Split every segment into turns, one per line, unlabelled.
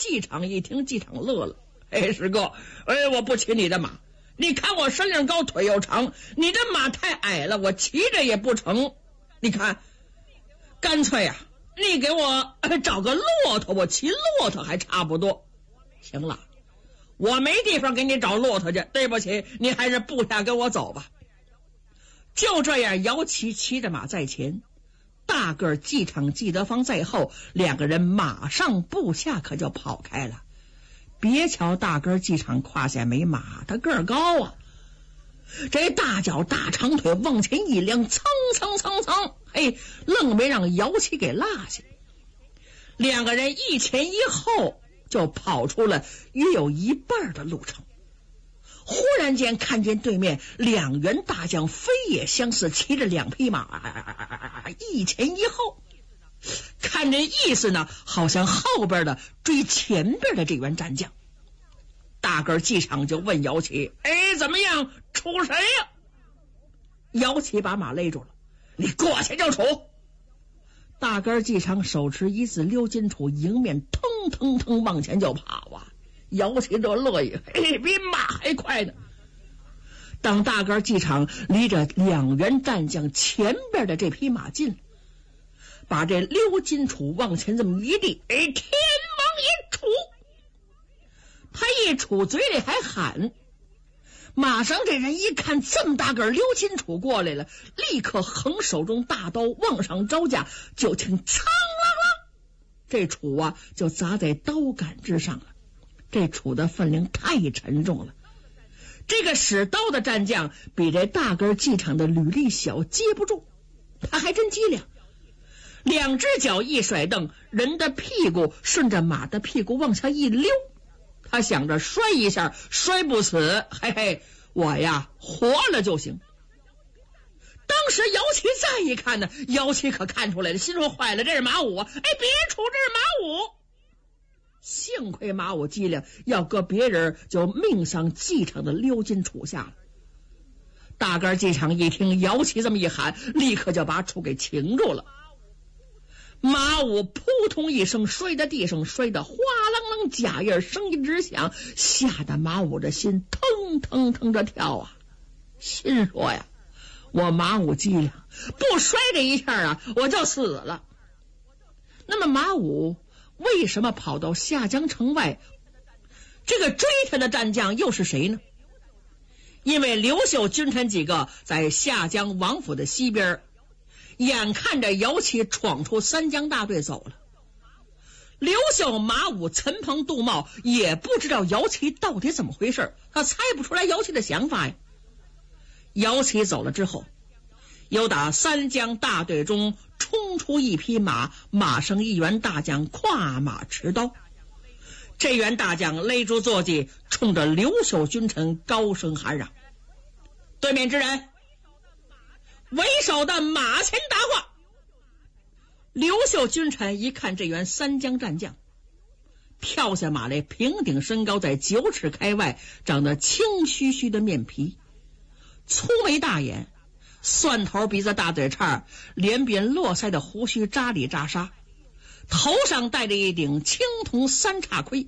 季场一听，季场乐了，师哥，我不骑你的马，你看我身量高腿又长，你的马太矮了，我骑着也不成，你看干脆啊，你给我找个骆驼，我骑骆驼还差不多。行了，我没地方给你找骆驼去，对不起，你还是步下跟我走吧。就这样，姚琦骑着马在前，大个季场季德芳在后，两个人马上步下可就跑开了。别瞧大个季场胯下没马，他个儿高啊，这大脚大长腿往前一亮，蹭蹭蹭蹭，愣没让姚琦给落下。两个人一前一后就跑出了约有一半的路程。忽然间看见对面两员大将飞也相似，骑着两匹马，一前一后，看这意思呢，好像后边的追前边的这员战将。大个季场就问姚琦，怎么样，处谁呀？姚琦把马勒住了，你过去就处。大个季场手持一字鎏金杵，迎面腾腾腾往前就跑啊。姚琦这乐意，比马还快呢。当大个季场离着两员战将前边的这匹马近，把这鎏金杵往前这么一递，天王一杵，他一杵嘴里还喊。马上这人一看这么大个鎏金杵过来了，立刻横手中大刀往上招架，就听苍啷啷，这杵啊就砸在刀杆之上了。这杵的分量太沉重了，这个使刀的战将比这大个季场的履历小，接不住，他还真机灵，两只脚一甩蹬，人的屁股顺着马的屁股往下一溜，他想着摔一下摔不死，我呀活了就行。当时姚琦再一看呢，姚琦可看出来了，心说坏了，这是马武啊！别杵，这是马武。幸亏马武机灵，要搁别人就命丧季场的鎏金杵下了。大个季场一听姚琦这么一喊，立刻就把杵给擒住了。马武扑通一声摔在地上，摔得哗啷啷甲印声音直响，吓得马武的心腾腾腾着跳啊！心说呀，我马武机灵，不摔这一下啊，我就死了。那么马武为什么跑到下江城外？这个追他的战将又是谁呢？因为刘秀君臣几个在下江王府的西边，眼看着姚琦闯出三江大队走了。刘秀、马武、陈鹏、杜茂也不知道姚琦到底怎么回事，他猜不出来姚琦的想法呀。姚琦走了之后，又打三江大队中冲出一匹马，马上一员大将跨马持刀。这员大将勒住坐骑，冲着刘秀君臣高声喊嚷：对面之人，为首的马前答话。刘秀君臣一看这员三江战将，跳下马来，平顶身高在9尺开外，长得青须须的面皮，粗眉大眼，蒜头鼻子大嘴叉，连边络腮的胡须扎里扎沙，头上戴着一顶青铜三叉盔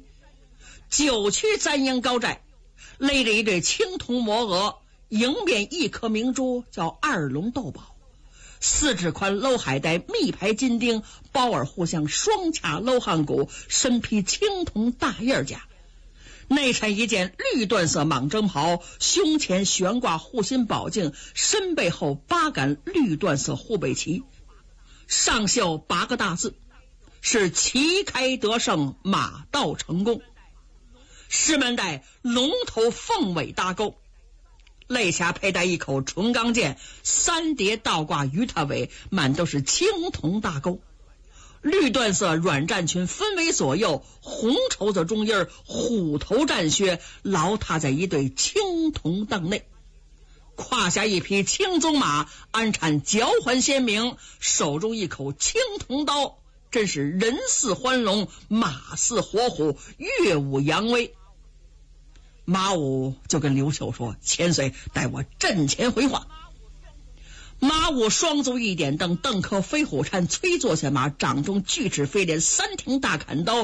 ，9曲簪缨高寨，勒着一对青铜摩额，迎面一颗明珠叫二龙斗宝，4指宽镂海带密排金钉，包耳互相双卡镂汉骨，身披青铜大印甲，内衬一件绿缎色蟒征袍，胸前悬挂护心宝镜，身背后8杆绿缎色护背旗，上绣8个大字，是旗开得胜，马到成功。师门带龙头凤尾搭钩，肋下佩戴一口纯钢剑，3叠倒挂鱼塔尾，满都是青铜大钩。绿缎色软战裙分为左右，红绸子中衣，虎头战靴牢踏在一对青铜凳内，胯下一匹青鬃马，鞍产脚环鲜明，手中一口青铜刀，真是人似欢龙，马似活虎，乐舞扬威。马武就跟刘秀说：千岁，待我阵前回话。马武双足一点蹬，邓克飞虎颤，催坐下马，掌中锯齿飞镰，3挺大砍刀，